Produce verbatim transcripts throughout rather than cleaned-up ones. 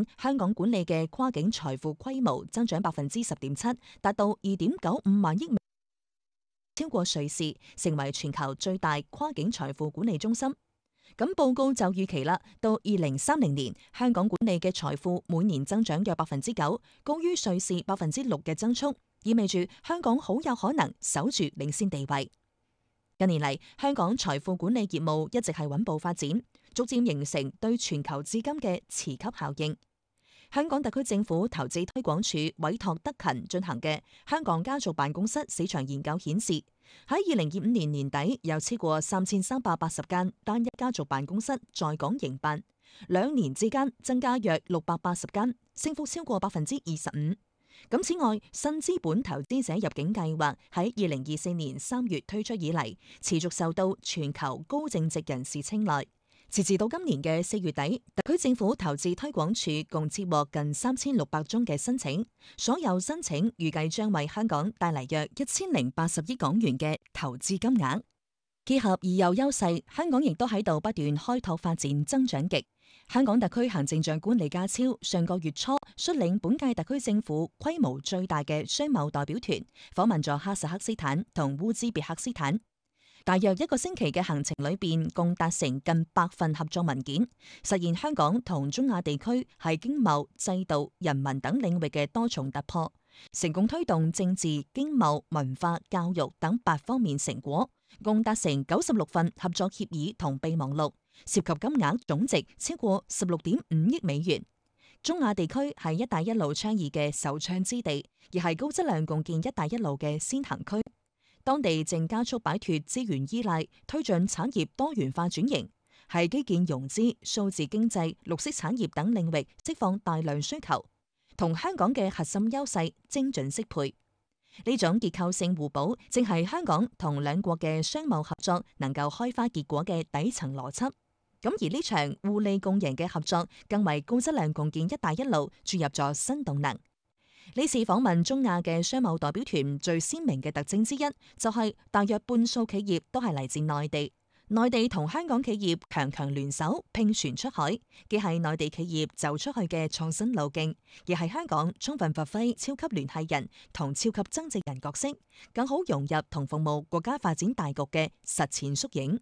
香港管理嘅跨境財富規模增長百分之十點七，達到二點九五萬億美元，超過瑞士，成為全球最大跨境財富管理中心。咁報告就預期啦，到二零三零年，香港管理嘅財富每年增長約百分之九，高於瑞士百分之六嘅增速，意味住香港好有可能守住領先地位。近年嚟，香港財富管理業務一直係穩步發展，逐漸形成對全球至今嘅磁級效應。香港特區政府投資推廣署委託德勤進行嘅香港家族辦公室市場研究顯示，喺二零二五年年底有超過三千三百八十間單一家族辦公室在港營辦，兩年之間增加約六百八十間，升幅超過百分之二十五。咁此外，新資本投資者入境計劃喺二零二四年三月推出以嚟，持續受到全球高淨值人士青睞。截至到今年嘅四月底，特區政府投資推廣署共接獲近三千六百宗嘅申請，所有申請預計將為香港帶嚟約一千零八十億港元嘅投資金額。結合已有優勢，香港亦都喺度不斷開拓發展增長極。香港特區行政長官李家超上個月初率領本屆特區政府規模最大嘅商貿代表團訪問咗哈薩克斯坦同烏茲別克斯坦，大約一個星期嘅行程裏邊，共達成近百份合作文件，實現香港同中亞地區喺經貿、制度、人民等領域嘅多重突破，成功推動政治、經貿、文化、教育等八方面成果，共達成九十六份合作協議同備忘錄，涉及金額總值超過十六點五億美元。中亞地區係一帶一路倡議嘅首倡之地，亦係高質量共建一帶一路嘅先行區。當地正加速擺脫資源依賴，推進產業多元化轉型，喺基建融資、數字經濟、綠色產業等領域釋放大量需求，同香港嘅核心優勢精準適配。呢種結構性互補，正係香港同兩國嘅商貿合作能夠開花結果嘅底層邏輯。咁而呢場互利共贏嘅合作，更為高質量共建一帶一路注入咗新動能。呢次訪問中亞嘅商貿代表團最鮮明嘅特徵之一，就係大約半數企業都係嚟自內地。內地同香港企業強強聯手拼船出海，既係內地企業走出去嘅創新路徑，亦係香港充分發揮超級聯繫人同超級增值人角色，更好融入同服務國家發展大局嘅實踐縮影。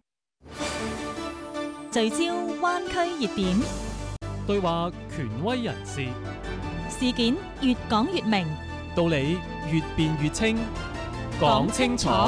聚焦灣區熱點， 對話權威人士， 事件越講越明， 道理越辯越清，講清楚。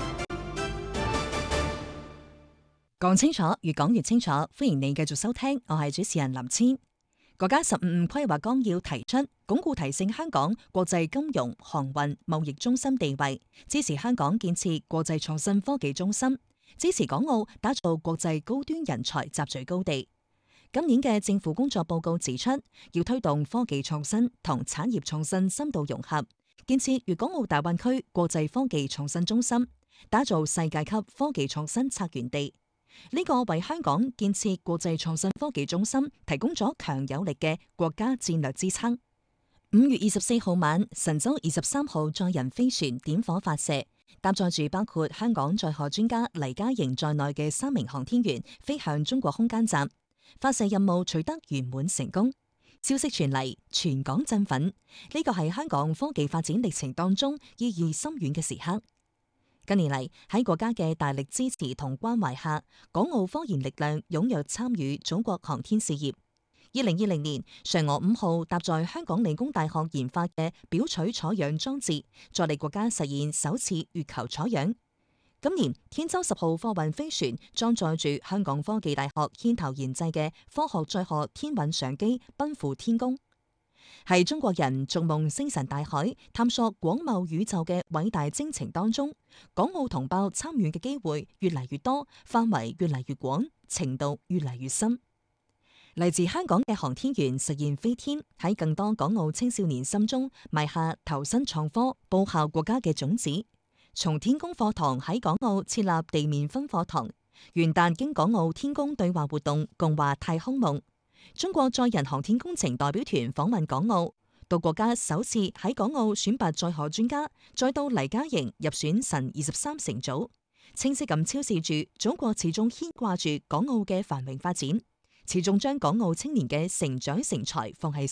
講清楚，越講越清楚。歡迎你繼續收聽，我係主持人林千。國家十五五規劃綱要提出，鞏固提升香港國際金融、航運、貿易中心地位，支持香港建設國際創新科技中心，支持港澳打造國際高端人才集聚高地。今年嘅政府工作報告指出，要推動科技創新同產業創新深度融合，建設粵港澳大灣區國際科技創新中心，打造世界級科技創新策源地。呢個為香港建設國際創新科技中心提供咗強有力嘅國家戰略支撐。五月二十四號晚，神舟二十三號載人飛船點火發射，搭載住包括香港載荷專家黎嘉瑩在內嘅三名航天員飛向中國空間站，發射任務取得圓滿成功。消息傳嚟，全港振奮。呢個係香港科技發展歷程當中意義深遠嘅時刻。近年嚟，喺國家嘅大力支持同關懷下，港澳科研力量踴躍參與祖國航天事業。二零二零年，嫦娥五號搭載香港理工大學研發嘅表取採樣裝置，助力國家實現首次月球採樣。今年，天舟十號貨運飛船裝載住香港科技大學牽頭研製嘅科學載荷天韻相機奔赴天宮。係中國人逐夢星辰大海、探索廣袤宇宙嘅偉大征程當中，港澳同胞參與嘅機會越嚟越多，範圍越嚟越廣，程度越嚟越深。嚟自香港嘅航天員實現飛天，喺更多港澳青少年心中埋下投身創科、報效國家嘅種子。從天宮課堂喺港澳設立地面分課堂，元旦經港澳天宮對話活動，共話太空夢。中國載人航天工程代表團訪問港澳，到國家首次喺港澳選拔載荷專家，再到黎嘉瑩入選神二十三乘組，清晰咁昭示住祖國始終牽掛住港澳嘅繁榮發展，始終將港澳青年嘅成長成才放喺